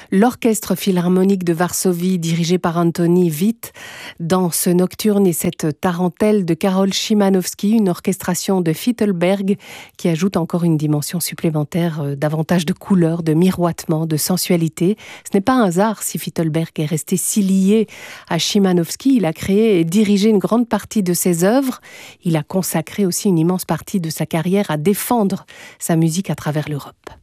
l'Orchestre Philharmonique de Varsovie, dirigé par Antoni Witt, dans ce nocturne et cette tarentelle de Karol Szymanowski, une orchestration de Fittleberg qui ajoute encore une dimension supplémentaire, davantage de couleurs, de miroitement, de sensualité. Ce n'est pas un hasard si Fittleberg est resté si lié à Szymanowski. Il a créé et dirigé une grande partie de ses œuvres. Il a consacré aussi une immense partie de sa carrière à défendre sa musique à travers l'Europe.